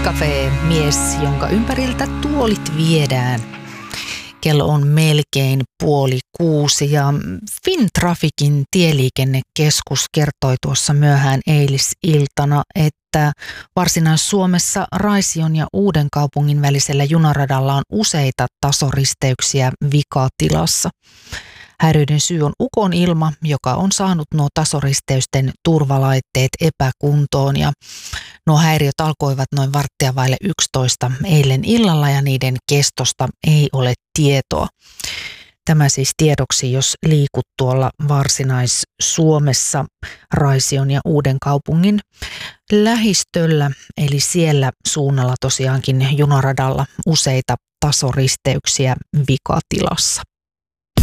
Cafe, mies, jonka ympäriltä tuolit viedään. Kello on melkein 5:30 ja Fintrafficin tieliikennekeskus kertoi tuossa myöhään eilisiltana, että Varsinais-Suomessa Raision ja Uudenkaupungin välisellä junaradalla on useita tasoristeyksiä vikatilassa. Häiriöiden syy on ukonilma, joka on saanut nuo tasoristeysten turvalaitteet epäkuntoon ja nuo häiriöt alkoivat noin 11:15 eilen illalla ja niiden kestosta ei ole tietoa. Tämä siis tiedoksi, jos liikut tuolla Varsinais-Suomessa Raision ja Uudenkaupungin lähistöllä, eli siellä suunnalla tosiaankin junaradalla useita tasoristeyksiä vikatilassa.